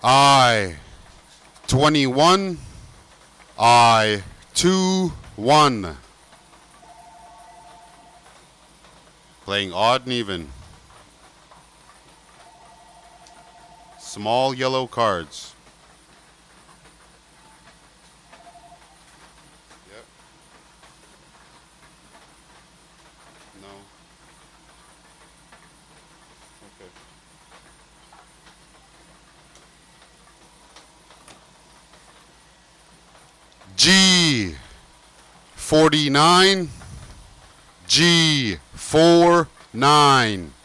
I 21. I 2-1. Playing odd and even. Small yellow cards. Yep. No. Okay. G 49. G 49.